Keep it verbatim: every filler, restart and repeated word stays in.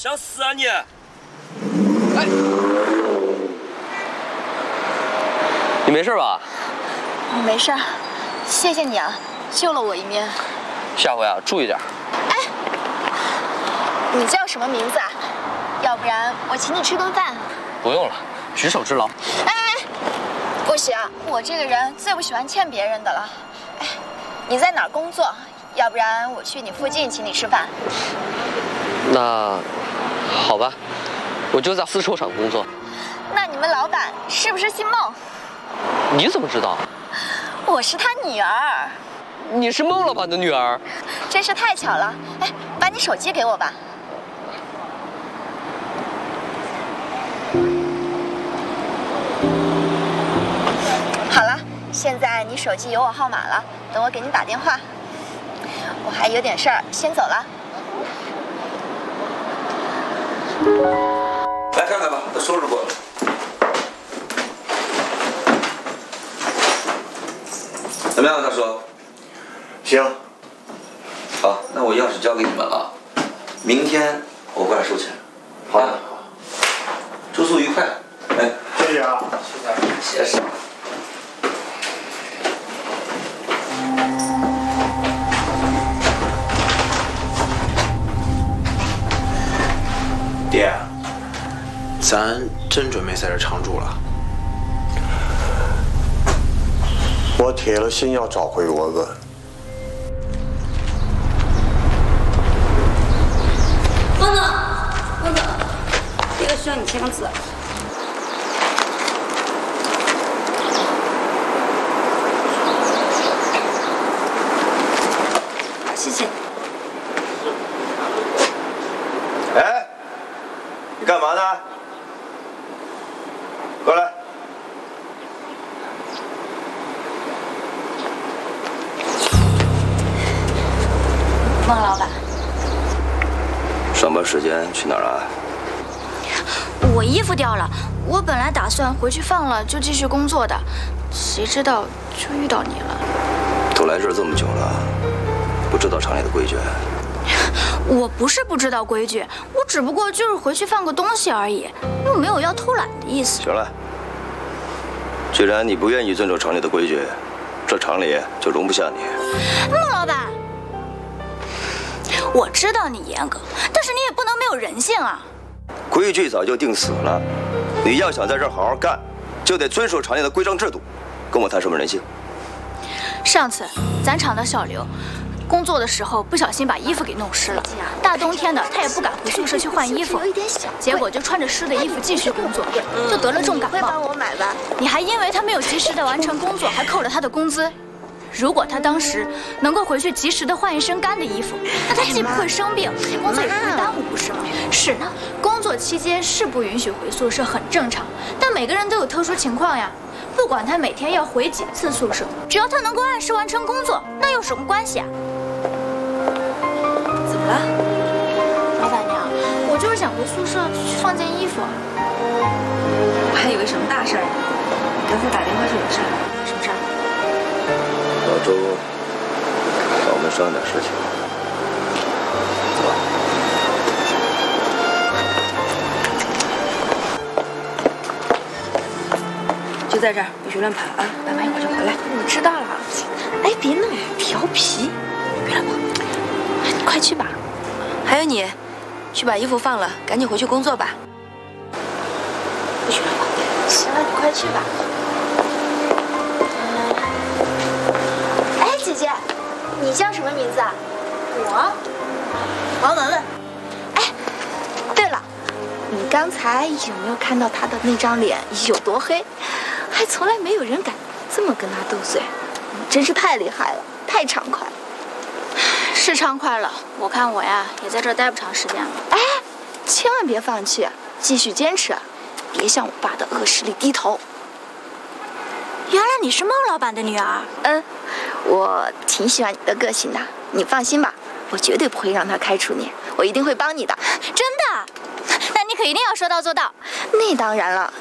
想死啊你！哎， 你没事吧？ 我没事，谢谢你啊，救了我一命。 下回啊，注意点。 哎，你叫什么名字啊？要不然我请你吃顿饭。 不用了，举手之劳。 哎哎，不行，我这个人最不喜欢欠别人的了。哎，你在哪儿工作？要不然我去你附近请你吃饭。 那好吧，我就在丝绸厂工作。 那你们老板是不是姓孟？ 你怎么知道？ 我是他女儿。 你是孟老板的女儿？ 真是太巧了。哎，把你手机给我吧。好了，现在你手机有我号码了，等我给你打电话。我还有点事儿，先走了。 来看看吧，都收拾过了。怎么样，大叔？ 行。 好，那我钥匙交给你们了，明天我过来收钱。 好的。 住宿愉快。哎， 谢谢啊。 谢谢。 爹，咱真准备在这常住了。我铁了心要找回我哥。 孟总，孟总，这个需要你签个字。谢谢。 哎，你干嘛呢？过来。 孟老板， 上班时间去哪儿了？ 我衣服掉了，我本来打算回去放了就继续工作的，谁知道就遇到你了。 都来这儿这么久了，不知道厂里的规矩？ 我不是不知道规矩，我只不过就是回去放个东西而已，又没有要偷懒的意思。 行了，既然你不愿意遵守厂里的规矩，这厂里就容不下你。 孟老板，我知道你严格，但是你也不能没有人性啊。 规矩早就定死了，你要想在这儿好好干，就得遵守厂里的规章制度，跟我谈什么人性？ 上次咱厂的小刘工作的时候不小心把衣服给弄湿了，大冬天的他也不敢回宿舍去换衣服，结果就穿着湿的衣服继续工作，就得了重感冒。 你会帮我买吧？ 你还因为他没有及时的完成工作，还扣了他的工资。如果他当时能够回去及时的换一身干的衣服，那他既不会生病，工作也不会耽误，不是吗？是呢，工作期间是不允许回宿舍，很正常。但每个人都有特殊情况呀，不管他每天要回几次宿舍，只要他能够按时完成工作，那有什么关系啊？怎么了，老板娘？我就是想回宿舍去放件衣服。 我还以为什么大事儿呢，刚才打电话是有事儿，什么事儿？ 老周找我们商量点事情， 走。就在这儿，不许乱跑啊！爸妈一会儿就回来。 我知道了。哎，别那么调皮， 别乱跑。 你快去吧。 还有你，去把衣服放了，赶紧回去工作吧。 不许乱跑。行了，你快去吧。哎，姐姐，你叫什么名字啊？我，王文文。哎，对了，你刚才有没有看到他的那张脸有多黑？还从来没有人敢这么跟他斗嘴，真是太厉害了，太畅快了。 是畅快了，我看我呀也在这儿待不长时间了。 哎，千万别放弃，继续坚持，别向我爸的恶势力低头。 原来你是孟老板的女儿。 嗯，我挺喜欢你的个性的，你放心吧，我绝对不会让他开除你，我一定会帮你的。 真的？那你可一定要说到做到。 那当然了，